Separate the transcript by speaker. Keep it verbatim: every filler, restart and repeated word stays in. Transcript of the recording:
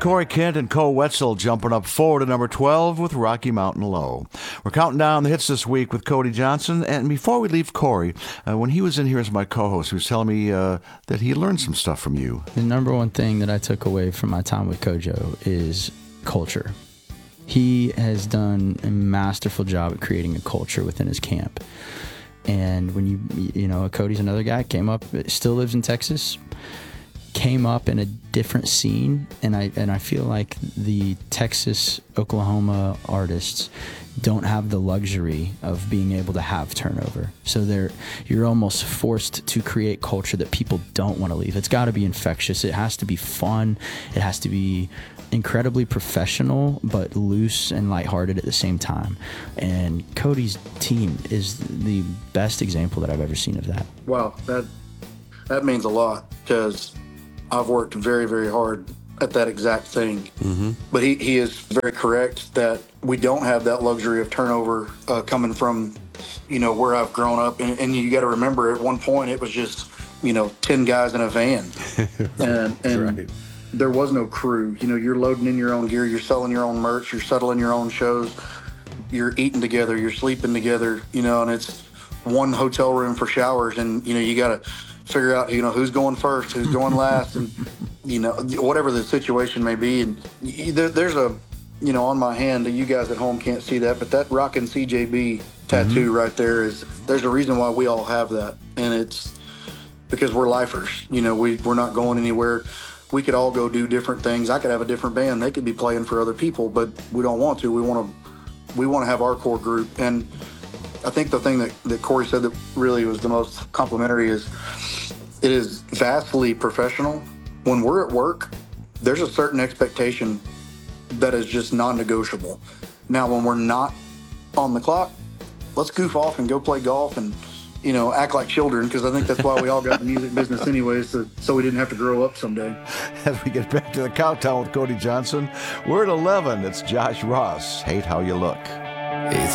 Speaker 1: Corey Kent and Cole Wetzel jumping up forward to number twelve with Rocky Mountain Low. We're counting down the hits this week with Cody Johnson. And before we leave Corey, uh, when he was in here as my co-host, he was telling me uh, that he learned some stuff from you.
Speaker 2: The number one thing that I took away from my time with Kojo is culture. He has done a masterful job at creating a culture within his camp. And when you, you know, Cody's another guy, came up, still lives in Texas, came up in a different scene, and I and I feel like the Texas, Oklahoma artists don't have the luxury of being able to have turnover. So they're you're almost forced to create culture that people don't want to leave. It's got to be infectious. It has to be fun. It has to be incredibly professional, but loose and lighthearted at the same time. And Cody's team is the best example that I've ever seen of that.
Speaker 3: Wow, that that means a lot, because I've worked very, very hard at that exact thing. Mm-hmm. But he, he is very correct that we don't have that luxury of turnover uh, coming from, you know, where I've grown up. And, and you got to remember, at one point, it was just, you know, ten guys in a van. and and right. There was no crew. You know, you're loading in your own gear, you're selling your own merch, you're settling your own shows, you're eating together, you're sleeping together, you know, and it's one hotel room for showers. And, you know, you got to figure out, you know, who's going first, who's going last, and, you know, whatever the situation may be. And there, there's a, you know, on my hand, you guys at home can't see that, but that Rockin' C J B tattoo mm-hmm. right there is, there's a reason why we all have that. And it's because we're lifers. You know, we, we're not going anywhere. We could all go do different things. I could have a different band. They could be playing for other people, but we don't want to. We want to, we want to have our core group. And I think the thing that, that Corey said that really was the most complimentary is it is vastly professional. When we're at work, there's a certain expectation that is just non-negotiable. Now, when we're not on the clock, let's goof off and go play golf and, you know, act like children, because I think that's why we all got the music business anyways, so, so we didn't have to grow up someday.
Speaker 1: As we get back to the countdown with Cody Johnson, we're at eleven. It's Josh Ross, Hate How You Look.
Speaker 4: It's